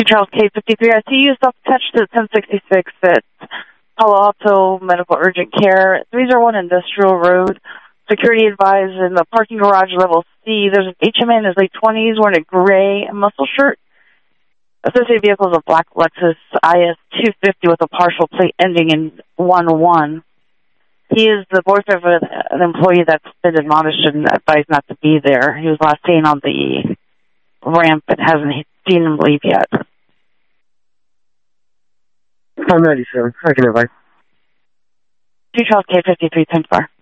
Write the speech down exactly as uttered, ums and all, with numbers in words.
Charles K fifty-three, I see you self-touched at ten sixty-six at Palo Alto Medical Urgent Care, three oh one Industrial Road. Security advised in the parking garage level C. There's an H M A in his late twenties wearing a gray muscle shirt. Associated vehicle is a black Lexus I S two fifty with a partial plate ending in one one. He is the boyfriend of an employee that's been admonished and advised not to be there. He was last seen on the ramp and hasn't seen him leave yet. I'm ready, sir. I can advise. two Charles K fifty-three, Penn Bar.